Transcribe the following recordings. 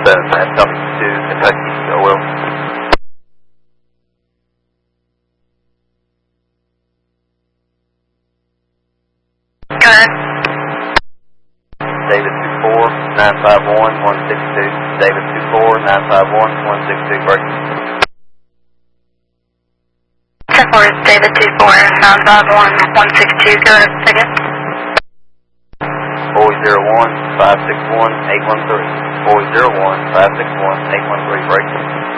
That's copy to Kentucky, OL. Go ahead. David 24951-162. David 24951-162, break. 10-4 is David 24951-162. Go ahead, second. 401-561-813. 401-561-813, break.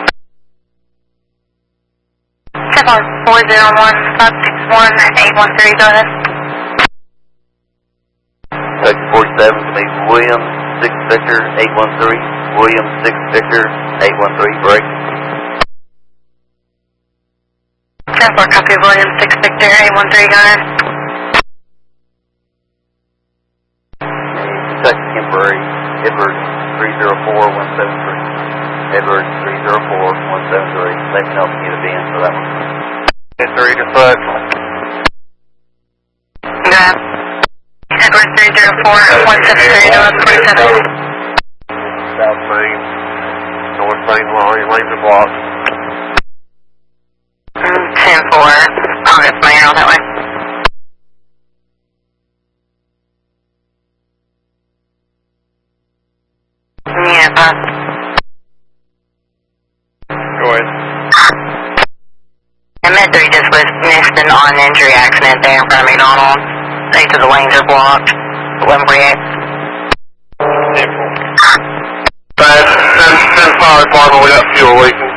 10-4, 401-561-813. Go ahead. Kentucky 47 to meet William 6 Victor 813. William 6 Victor 813, break. 10-4, copy William 6 Victor 813. Go ahead. Kentucky temporary Edwards 304-173. Edwards 304-173. Let me know if you need a bin for that one. 3 to Fudge. Go ahead. Edwards 304-173 to 47. South Main, North Main line, lanes are blocked. 10-4, August Main out that way. Yeah, Go ahead. Med 3 just was missed an on-injury accident there in front of McDonald's. 8 of the lanes are blocked. 1148. 10-5, Farmer, we got fuel leaking.